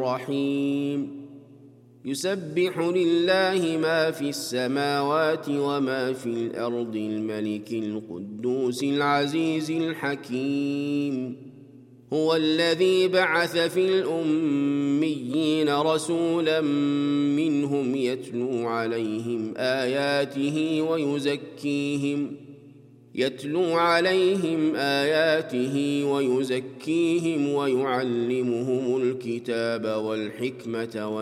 الرحيم يسبح لله ما في السماوات وما في الأرض الملك القدوس العزيز الحكيم هو الذي بعث في الأميين رسولا منهم يتلو عليهم آياته ويزكيهم ويعلمهم الكتاب والحكمة